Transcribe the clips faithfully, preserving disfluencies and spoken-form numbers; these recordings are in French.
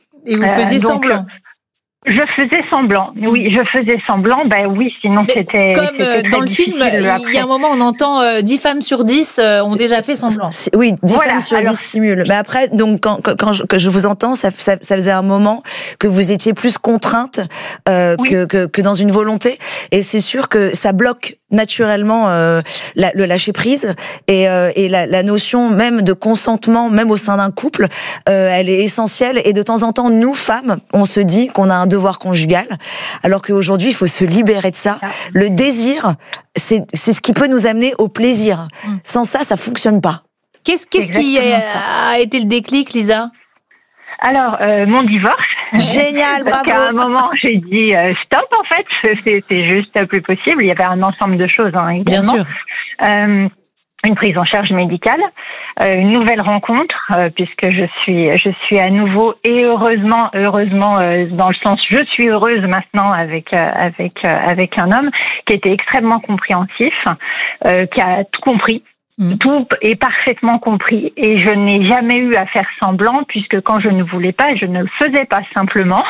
Et vous faisiez euh, donc, semblant. Je faisais semblant, oui, je faisais semblant, ben oui, sinon Mais c'était. Comme c'était dans le film, il y a un moment, on entend euh, dix femmes sur dix euh, ont déjà fait semblant. Oui, dix voilà, femmes sur alors... dix simulent. Mais après, donc, quand, quand, quand je, que je vous entends, ça, ça, ça faisait un moment que vous étiez plus contrainte euh, oui. que, que, que dans une volonté. Et c'est sûr que ça bloque naturellement euh, la, le lâcher prise et, euh, et la, la notion même de consentement, même au sein d'un couple, euh, elle est essentielle. Et de temps en temps, nous, femmes, on se dit qu'on a un devoir conjugal, alors qu'aujourd'hui, il faut se libérer de ça. Ah. Le désir, c'est, c'est ce qui peut nous amener au plaisir. Mmh. Sans ça, ça fonctionne pas. Qu'est-ce, qu'est-ce qui a, a été le déclic, Lisa ? Alors, euh, mon divorce. Génial, bravo. Parce qu'à un moment, j'ai dit euh, stop, en fait, c'est, c'est juste plus possible. Il y avait un ensemble de choses, hein, évidemment. Bien sûr. Euh, une prise en charge médicale, euh, une nouvelle rencontre, euh, puisque je suis, je suis à nouveau et heureusement, heureusement euh, dans le sens, je suis heureuse maintenant avec, euh, avec, euh, avec un homme qui était extrêmement compréhensif, euh, qui a tout compris. Tout est parfaitement compris et je n'ai jamais eu à faire semblant puisque quand je ne voulais pas, je ne le faisais pas simplement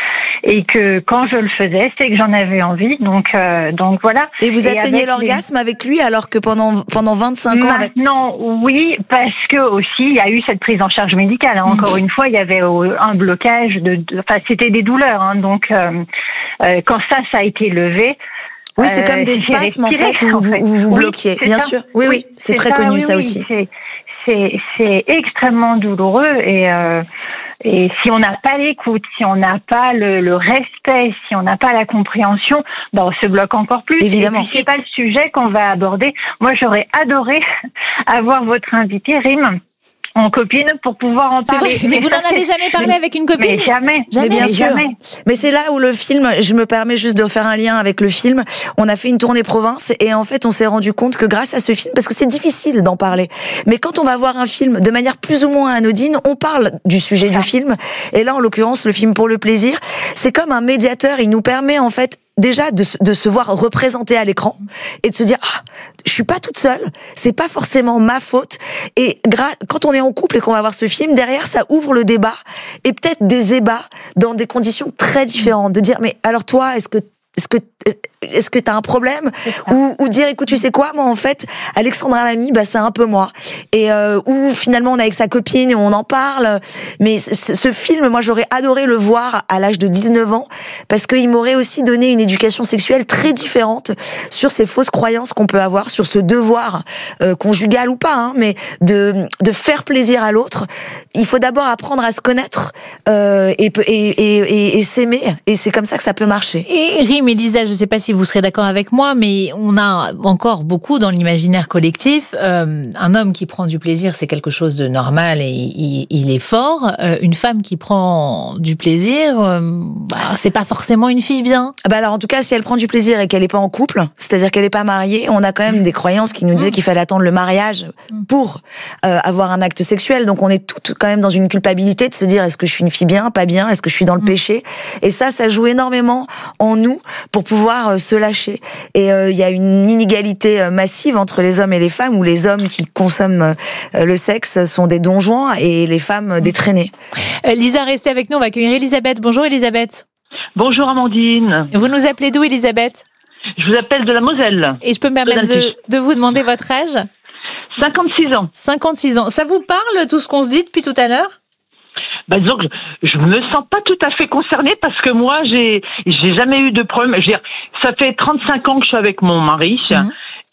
et que quand je le faisais, c'est que j'en avais envie. Donc, euh, donc voilà. Et vous atteigniez l'orgasme les... avec lui alors que pendant pendant vingt-cinq ans. Maintenant, avec... oui, parce que aussi il y a eu cette prise en charge médicale. Hein. Encore mmh. une fois, il y avait un blocage de, de... enfin c'était des douleurs. Hein. Donc euh, euh, quand ça, ça a été levé. Oui, c'est comme des spasmes, en fait, où vous vous, vous bloquiez, oui, bien ça. sûr. Oui, oui, oui c'est, c'est très ça, connu, oui, ça oui, aussi. C'est, c'est, c'est extrêmement douloureux et, euh, et si on n'a pas l'écoute, si on n'a pas le, le respect, si on n'a pas la compréhension, ben on se bloque encore plus. Évidemment. Et puis, c'est pas le sujet qu'on va aborder. Moi, j'aurais adoré avoir votre invité, Rim, en copine pour pouvoir en parler. Mais, mais vous n'en avez jamais parlé mais, avec une copine ? Mais jamais. Jamais, bien mais sûr. Jamais. Mais c'est là où le film, je me permets juste de faire un lien avec le film, on a fait une tournée province et en fait on s'est rendu compte que grâce à ce film, parce que c'est difficile d'en parler, mais quand on va voir un film de manière plus ou moins anodine, on parle du sujet du film et là en l'occurrence le film Pour le plaisir, c'est comme un médiateur, il nous permet en fait déjà de, de se voir représenté à l'écran et de se dire ah, je suis pas toute seule, c'est pas forcément ma faute et gra- quand on est en couple et qu'on va voir ce film, derrière ça ouvre le débat et peut-être des ébats dans des conditions très différentes, de dire mais alors toi est-ce que est-ce que est-ce que t'as un problème ou, ou dire écoute tu sais quoi moi en fait Alexandra Lamy bah c'est un peu moi et euh, ou finalement on est avec sa copine et on en parle mais ce, ce film moi j'aurais adoré le voir à l'âge de dix-neuf ans parce qu'il m'aurait aussi donné une éducation sexuelle très différente sur ces fausses croyances qu'on peut avoir sur ce devoir euh, conjugal ou pas hein, mais de de faire plaisir à l'autre. Il faut d'abord apprendre à se connaître euh, et, et, et, et, et s'aimer et c'est comme ça que ça peut marcher. Et Rim et Lisa, je sais pas si vous serez d'accord avec moi, mais on a encore beaucoup dans l'imaginaire collectif. Euh, un homme qui prend du plaisir, c'est quelque chose de normal et il, il est fort. Euh, une femme qui prend du plaisir, euh, bah, c'est pas forcément une fille bien. Bah alors en tout cas, si elle prend du plaisir et qu'elle est pas en couple, c'est-à-dire qu'elle est pas mariée, on a quand même des croyances qui nous disaient qu'il fallait attendre le mariage pour euh, avoir un acte sexuel. Donc on est toutes quand même dans une culpabilité de se dire est-ce que je suis une fille bien, pas bien, est-ce que je suis dans le péché. Et ça, ça joue énormément en nous pour pouvoir se lâcher. Et il euh, y a une inégalité massive entre les hommes et les femmes, où les hommes qui consomment euh, le sexe sont des donjons et les femmes des traînées. Euh, Lisa, restez avec nous, on va accueillir Elisabeth. Bonjour Elisabeth. Bonjour Amandine. Vous nous appelez d'où Elisabeth ? Je vous appelle de la Moselle. Et je peux me permettre de, de vous demander votre âge ? cinquante-six ans. cinquante-six ans. Ça vous parle tout ce qu'on se dit depuis tout à l'heure ? Bah, disons que je me sens pas tout à fait concernée parce que moi, j'ai, j'ai jamais eu de problème. Je veux dire, ça fait trente-cinq ans que je suis avec mon mari mmh.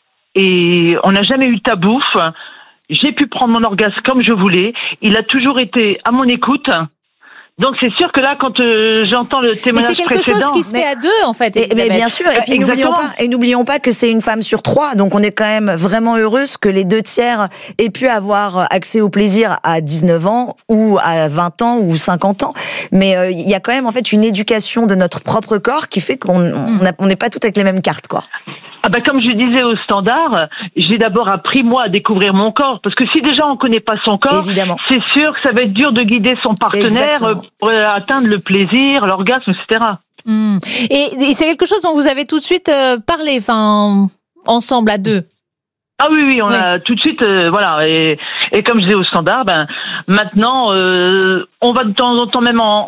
et on n'a jamais eu de tabou. J'ai pu prendre mon orgasme comme je voulais. Il a toujours été à mon écoute. Donc c'est sûr que là, quand euh, j'entends le témoignage précédent... Mais c'est quelque précédent, chose qui se fait à deux, en fait, et, mais bien sûr, et puis n'oublions pas, et n'oublions pas que c'est une femme sur trois, donc on est quand même vraiment heureuse que les deux tiers aient pu avoir accès au plaisir à dix-neuf ans, ou à vingt ans, ou cinquante ans. Mais euh, il y a quand même, en fait, une éducation de notre propre corps qui fait qu'on on n'est pas toutes avec les mêmes cartes, quoi. Ah bah comme je disais au standard, j'ai d'abord appris moi à découvrir mon corps, parce que si déjà on connaît pas son corps, évidemment, c'est sûr que ça va être dur de guider son partenaire Exactement. Pour atteindre le plaisir, l'orgasme, et cetera. Mmh. Et, et c'est quelque chose dont vous avez tout de suite euh, parlé, enfin ensemble à deux. Ah oui, oui, on oui. a tout de suite, euh, voilà, et, et comme je disais au standard, ben maintenant, euh, on va de temps en temps même en